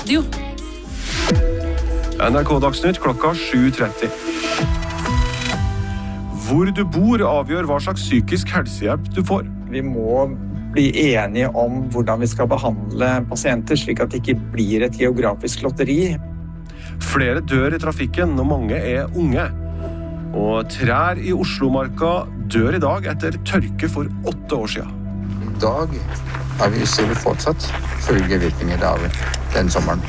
Radio. NRK Dagsnytt klokka 7:30. Hvor du bor avgjør hva slags psykisk helsehjelp du får. Vi må bli enige om hvordan vi skal behandle pasienter, slik at det ikke blir et geografisk lotteri. Flere dør i trafikken når mange er unge. Og trær i Oslomarka dør i dag etter tørke for 8 år siden. I dag ser vi fortsatt følgevirkninger av den sommeren.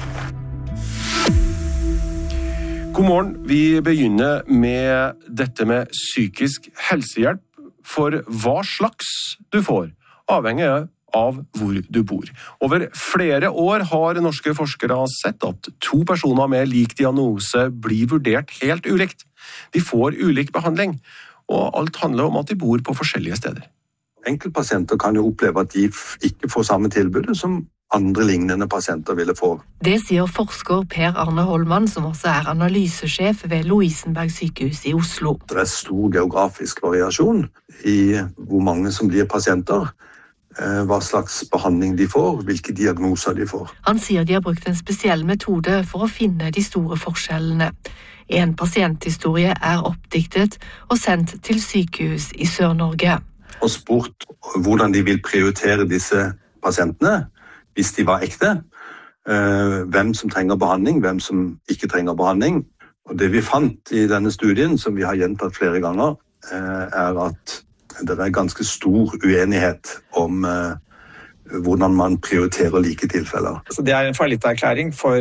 God morgen, vi begynner med dette med psykisk helsehjelp. For hva slags du får, avhenger av hvor du bor. Over flere år har norske forskere sett at 2 personer med lik diagnose blir vurdert helt ulikt. De får ulik behandling, og alt handler om at de bor på forskjellige steder. Enkeltpasienter kan jo oppleve at de ikke får samme tilbudet som andre lignende pasienter ville få. Det sier forsker Per Arne Holman, som også er analysesjef ved Lovisenberg sykehus i Oslo. Det er stor geografisk variasjon i hvor mange som blir pasienter, hva slags behandling de får, hvilke diagnoser de får. Han sier de har brukt en spesiell metode for å finne de store forskjellene. En pasienthistorie er oppdiktet og sendt til sykehus i Sør-Norge. Og spurt hvordan de vil prioritere disse pasientene, hvis de var ekte, hvem som trenger behandling, hvem som ikke trenger behandling. Og det vi fant i denne studien, som vi har gjentatt flere ganger, er at det er ganske stor uenighet om hvordan man prioriterer like tilfeller. Så det er en fallitterklæring for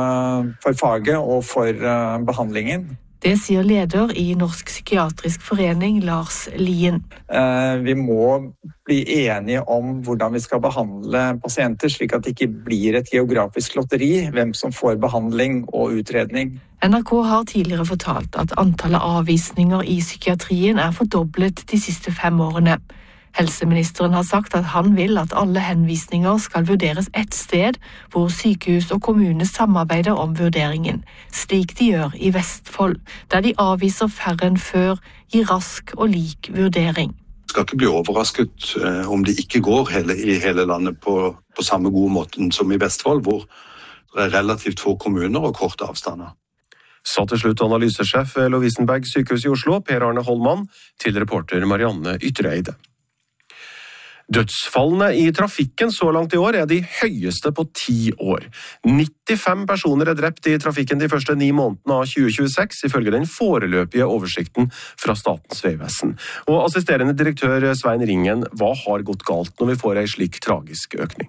faget og for behandlingen. Det sier leder i Norsk Psykiatrisk Forening, Lars Lien. Vi må bli enige om hvordan vi skal behandle pasienter, slik at det ikke blir et geografisk lotteri, hvem som får behandling og utredning. NRK har tidligere fortalt at antallet avvisninger i psykiatrien er fordoblet de siste 5 årene. Helseministeren har sagt at han vil at alle henvisninger skal vurderes ett sted, hvor sykehus og kommune samarbeider om vurderingen, slik de gjør i Vestfold, der de avviser færre enn før, gir rask og lik vurdering. Jeg skal ikke bli overrasket om det ikke går i hele landet på samme gode måten som i Vestfold, hvor det er relativt få kommuner og korte avstander. Sa til slutt analysesjef ved Lovisenberg sykehus i Oslo, Per Arne Holman, til reporter Marianne Ytreide. Dødsfallene i trafikken så langt i år er de høyeste på 10 år. 95 personer er drept i trafikken de første 9 månedene av 2026, ifølge den foreløpige oversikten fra Statens vegvesen. Og assisterende direktør Svein Ringen, hva har gått galt når vi får en slik tragisk økning?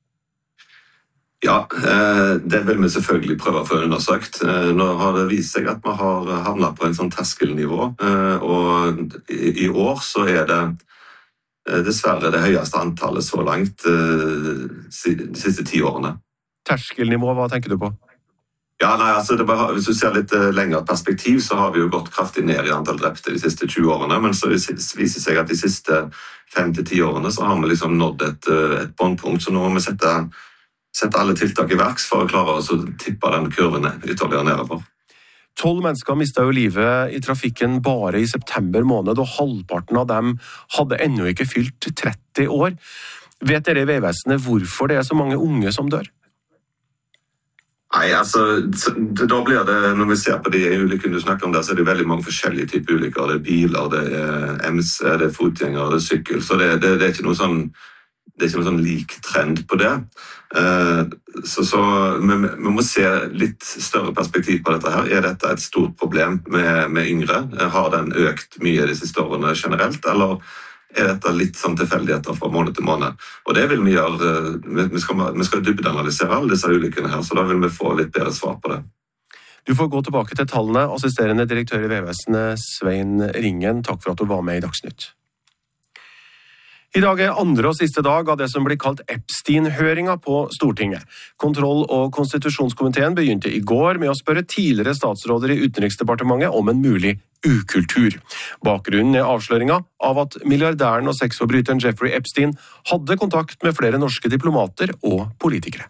Ja, det vil vi selvfølgelig prøve å få undersøkt. Nå har det vist seg at vi har havnet på en sånn terskelnivå, og i år så er det dessverre det høyeste antallet så langt de siste 10 årene. Terskelnivå, hva tenker du på? Ja, nei, altså hvis du ser litt lengre perspektiv, så har vi jo gått kraftig ned i antall drepte de siste 20 årene, men så viser det seg at de siste 5-10 årene så har vi liksom nådd et båndpunkt, så nå må vi sette alle tiltak i verks for å klare oss å tippe den kurven ytterligere nedover. 12 mennesker mistet jo livet i trafikken bare i september måned, og halvparten av dem hadde ennå ikke fylt 30 år. Vet dere i Vegvesenet hvorfor det er så mange unge som dør? Nei, altså, da blir det, når vi ser på de ulykkene du snakker om der, så er det veldig mange forskjellige typer ulykker. Det er biler, det er MC, det er fotgjenger, det er sykkel, så det er ikke noe sånn lik trend på det. Så vi må se litt større perspektiv på dette her. Er dette et stort problem med yngre? Har den økt mye de siste årene generelt, eller er dette litt sånn tilfeldigheter fra måned til måned? Og det vil vi gjøre. Vi skal dybdeanalysere alle disse ulykkene her, så da vil vi få litt bedre svar på det. Du får gå tilbake til tallene. Assisterende direktør i Vegvesenet, Svein Ringen, takk for at du var med i Dagsnytt. I dag er andre og siste dag av det som blir kalt Epstein-høringa på Stortinget. Kontroll- og konstitusjonskomiteen begynte i går med å spørre tidligere statsråder i Utenriksdepartementet om en mulig ukultur. Bakgrunnen er avsløringa av at milliardæren og sexforbryteren Jeffrey Epstein hadde kontakt med flere norske diplomater og politikere.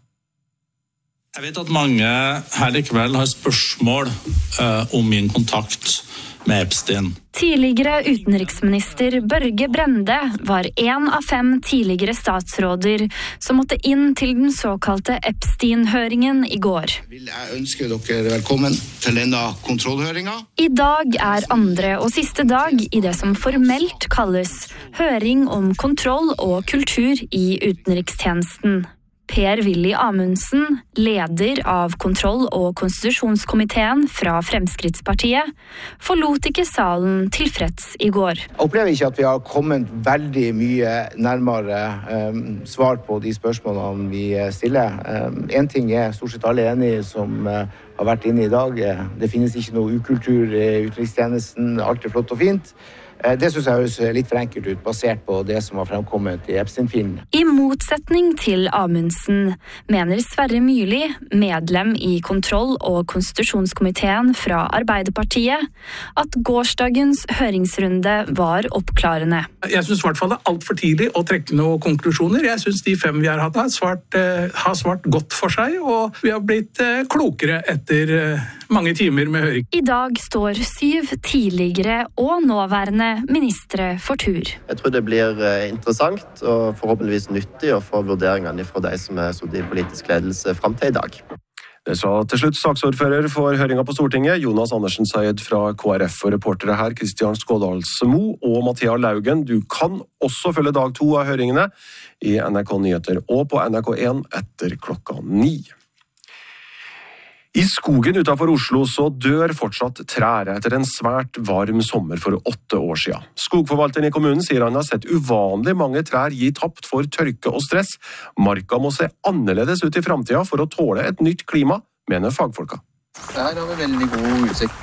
Jeg vet at mange her likevel har spørsmål om min kontakt med Epstein. Tidligere utenriksminister Børge Brende var en av 5 tidligere statsråder som måtte inn til den såkalte Epstein-høringen i går. Vil jeg ønske dere velkommen til denne kontrollhøringen. I dag er andre og siste dag i det som formelt kalles høring om kontroll og kultur i utenrikstjenesten. Per-Willy Amundsen, leder av kontroll- og konstitusjonskomiteen fra Fremskrittspartiet, forlot ikke salen tilfreds i går. Jeg opplever ikke at vi har kommet veldig mye nærmere svar på de spørsmålene vi stiller. En ting er stort sett alle enige som har vært inne i dag. Det finnes ikke noe ukultur i utenrikstjenesten, alt er flott og fint. Det synes jeg høres litt for enkelt ut, basert på det som har fremkommet i Epstein-filmen. I motsetning til Amundsen mener Sverre Myrli, medlem i kontroll- og konstitusjonskomiteen fra Arbeiderpartiet, at gårsdagens høringsrunde var oppklarende. Jeg synes i hvert fall det er alt for tidlig å trekke noen konklusjoner. Jeg synes de 5 vi har hatt har svart godt for seg, og vi har blitt klokere etter mange timer med høring. I dag står 7 tidligere og nåværende ministre for tur. Jeg tror det blir interessant og forhåpentligvis nyttig å få vurderingene fra de som er i politisk ledelse frem til i dag. Det sa til slutt saksordfører for høringen på Stortinget, Jonas Andersen Seid fra KrF, og reportere her Kristian Skådalsmo og Mathea Laugen. Du kan også følge dag 2 av høringene i NRK Nyheter og på NRK1 etter 9. I skogen utenfor Oslo så dør fortsatt trær etter en svært varm sommer for 8 år siden. Skogforvalteren i kommunen sier han har sett uvanlig mange trær gi tapt for tørke og stress. Marka må se annerledes ut i fremtiden for å tåle et nytt klima, mener fagfolka. Her har vi veldig god utsikt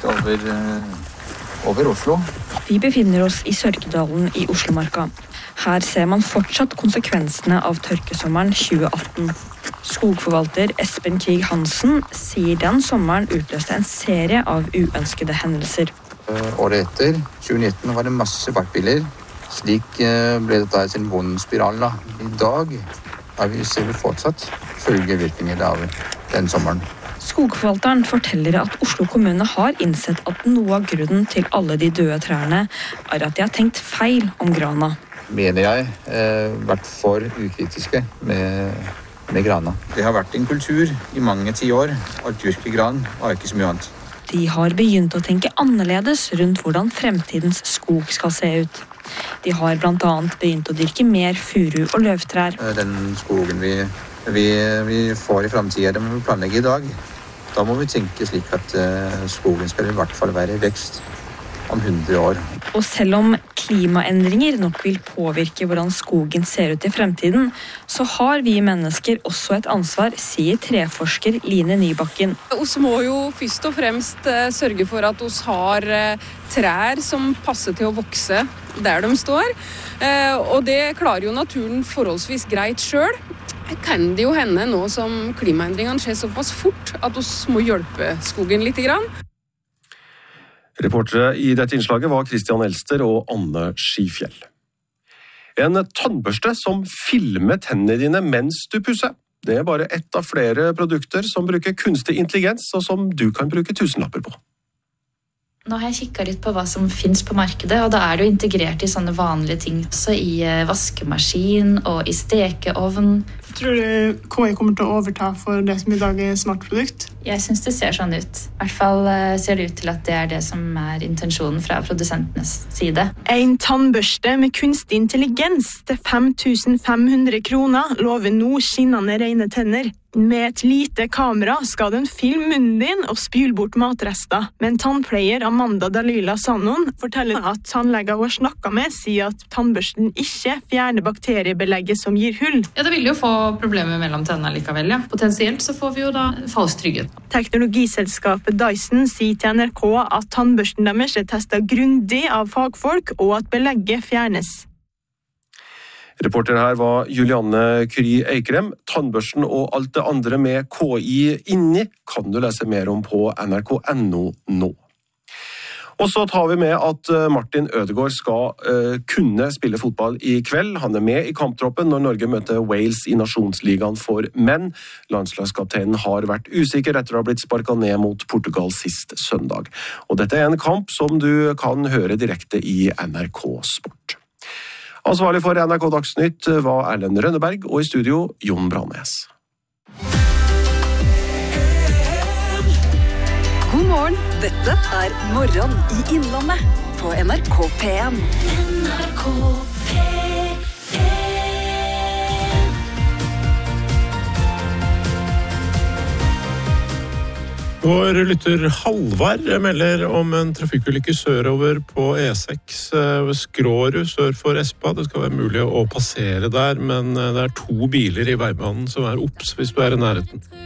over Oslo. Vi befinner oss i Sørkedalen i Oslomarka. Her ser man fortsatt konsekvensene av tørkesommeren 2018. Skogforvalter Espen Krig Hansen sier den sommeren utløste en serie av uønskede hendelser. Året etter, 2019, var det masse vaktbiler. Slik ble dette sin vond spiral. I dag ser vi fortsatt følgevirkninger av den sommeren. Skogforvalteren forteller at Oslo kommune har innsett at noe av grunnen til alle de døde trærne er at de har tenkt feil om grana. Mener jeg vært for ukritiske med grana. Det har vært en kultur i mange 10 år å dyrke gran og ikke så mye annet. De har begynt å tenke annerledes rundt hvordan fremtidens skog skal se ut. De har blant annet begynt å dyrke mer furu og løvtrær. Den skogen vi får i fremtiden, det må vi planlegge i dag. Da må vi tenke slik at skogen skal i hvert fall være i vekst om 100 år. Og selv om klimaendringer nok vil påvirke hvordan skogen ser ut i fremtiden, så har vi mennesker også et ansvar, sier treforsker Line Nybakken. Vi må jo først og fremst sørge for at vi har trær som passer til å vokse der de står. Og det klarer jo naturen forholdsvis greit selv. Kan det jo hende nå som klimaendringene skjer såpass fort at vi må hjelpe skogen litt grann. Reportere i dette innslaget var Christian Elster og Anne Skifjell. En tannbørste som filmer tennene dine mens du pusser. Det er bare ett av flere produkter som bruker kunstig intelligens, og som du kan bruke tusenlapper på. Nå har jeg kikket litt på hva som finnes på markedet, og da er det jo integrert i sånne vanlige ting. Så i vaskemaskin og i stekeovn. Tror du KI kommer til å overta for det som i dag er smartprodukt? Jeg synes det ser sånn ut. I hvert fall ser det ut til at det er det som er intensjonen fra produsentenes side. En tannbørste med kunstig intelligens til 5.500 kroner lover nå skinnende rene tenner. Med et lite kamera skal den filme munnen din og spyle bort matrester. Men tannpleier Amanda Dalila Sannon forteller at tannleger hun har snakket med sier at tannbørsten ikke fjerner bakteriebelegget som gir hull. Ja, det vil jo få problemer mellom tennene likevel, ja. Potensielt så får vi jo da falsk trygghet. Teknologiselskapet Dyson sier til NRK at tannbørsten deres er testet grundig av fagfolk, og at belegget fjernes. Reporter her var Julianne Kry Eikrem. Tannbørsten og alt det andre med KI inni kan du lese mer om på nrk.no nå. Og så tar vi med at Martin Ødegaard skal kunne spille fotball i kveld. Han med i kamptroppen når Norge møter Wales i Nasjonsligaen for menn. Landslagskapteinen har vært usikker etter å ha blitt sparket ned mot Portugal sist søndag. Og dette en kamp som du kan høre direkte i NRK Sport. Ansvarlig for NRK Dagsnytt var Erlend Rønneberg, og i studio Jon Brannes. God morgen, dette Morgen i Innlandet på NRK P1. NRK P1. Vår lytter Halvard melder om en trafikkulykke sørover på E6 ved Skrårud sør for Espa. Det skal være mulig å passere der, men det 2 biler i veibanen som obs hvis du i nærheten.